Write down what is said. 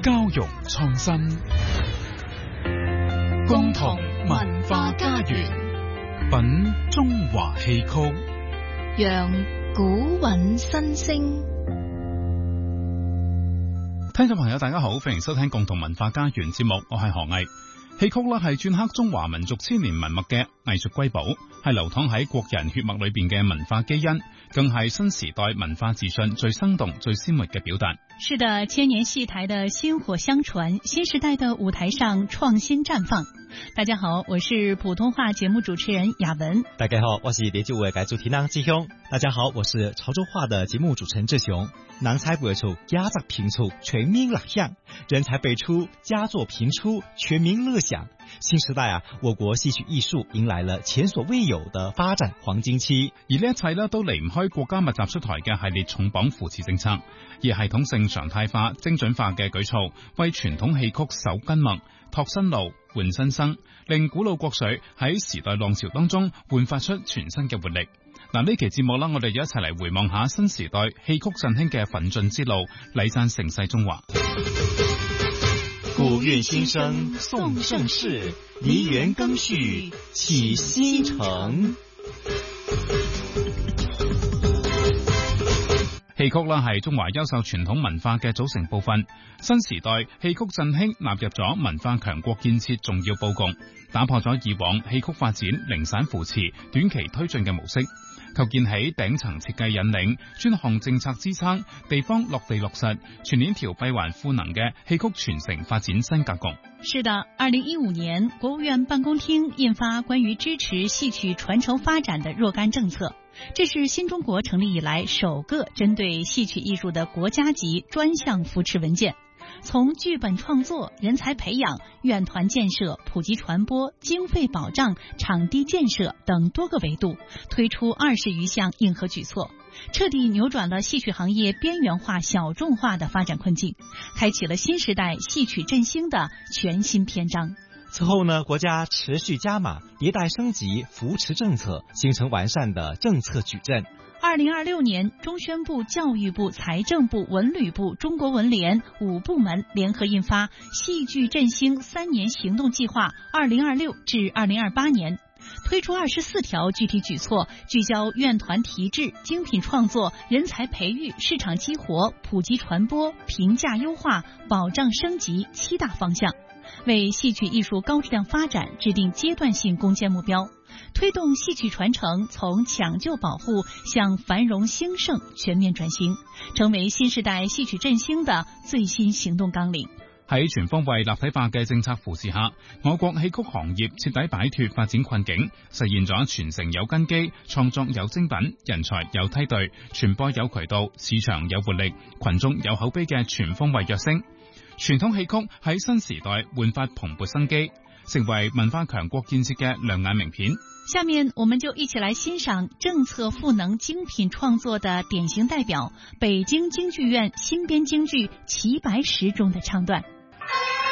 交融創新，共同文化家園，品中華戲曲， 讓古韻新聲。 聽眾朋友大家好，歡迎收聽共同文化家園節目，我係何毅。戲曲啦係鐫刻中華民族千年文脈嘅藝術瑰寶，係流淌喺國人血脈裏邊嘅文化基因，更係新時代文化自信最生動、最鮮活嘅表達。 是的，千年戲台的薪火相傳，新時代的舞台上創新綻放。大家好，我是普通話節目主持人雅文。 大家好，我是連續會嘅主持人志雄。大家好，我是潮州話的節目主持人志雄。人才輩出，佳作頻出，全民樂享；人才輩出，佳作頻出，全民樂享。新時代啊，我國戲曲藝術迎來了前所未有的發展黃金期。 而呢一切呢，都離唔開國家密集出台嘅系列重磅扶持政策，而系統性常態化、精準化嘅舉措，為傳統戲曲守根脈、拓新路、換新生，令古老國粹喺時代浪潮當中煥發出全新嘅活力。嗱，呢期節目啦，我哋要一齊嚟回望下新時代戲曲振興嘅奮進之路，禮讚盛世中華。 古韻新聲頌盛世，梨園更續啟新程。 戲曲啦係中華優秀傳統文化嘅組成部分，新時代戲曲振興納入咗文化強國建設重要佈局，打破咗以往戲曲發展零散扶持、短期推進嘅模式，構建起頂層設計引領、專項政策支撐、地方落地落實、全鏈條閉環賦能嘅戲曲傳承發展新格局。 是的，2015年，國務院辦公廳印發關於支持戲曲傳承發展的若干政策，這是新中國成立以來首個針對戲曲藝術的國家級專項扶持文件。從劇本創作、人才培養、院團建設、普及傳播、經費保障、場地建設等多個維度，推出20餘項硬核舉措，徹底扭轉了戲曲行業邊緣化、小眾化的發展困境，開啟了新時代戲曲振興的全新篇章。 此後呢，國家持續加碼、迭代升級扶持政策，形成完善的政策矩陣。 2026年，中宣部、教育部、財政部、文旅部、中國文聯5部門聯合印發《戲劇振興3年行動計劃 （2026 至2028年）》，推出24條具體舉措，聚焦院團提質、精品創作、人才培育、市場激活、普及傳播、評價優化、保障升級7大方向，為戲曲藝術高質量發展制定階段性攻堅目標，推動戲曲傳承從搶救保護向繁榮興盛全面轉型，成為新時代戲曲振興的最新行動綱領。 喺全方位立體化嘅政策扶持下，我國戲曲行業徹底擺脫發展困境，實現咗傳承有根基、創作有精品、人才有梯隊、傳播有渠道、市場有活力、群眾有口碑嘅全方位躍升。傳統戲曲喺新時代煥發蓬勃生機，成為文化強國建設嘅亮眼名片。 下面我們就一起來欣賞政策賦能精品創作的典型代表，北京京劇院新編京劇《齊白石》中的唱段。